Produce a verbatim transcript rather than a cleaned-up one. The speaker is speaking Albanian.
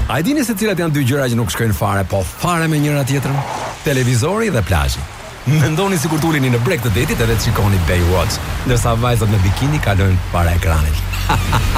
A e dini se cilat janë dy gjëra që nuk shkojnë fare, po fare me njëra tjetrën? Televizori dhe plazhi. Mendoni sikur tuleni në breg të detit edhe të shikoni Baywatch, ndërsa vajzat në bikini kalojnë para ekranit.